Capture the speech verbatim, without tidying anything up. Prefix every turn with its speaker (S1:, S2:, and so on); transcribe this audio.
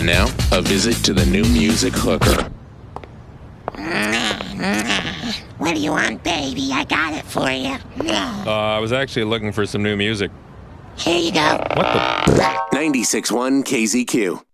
S1: And now, a visit to the new music hooker.
S2: What do you want, baby? I got it for you.
S3: Uh, I was actually looking for some new music.
S2: Here you go.
S3: What the?
S1: ninety-six point one K Z Q.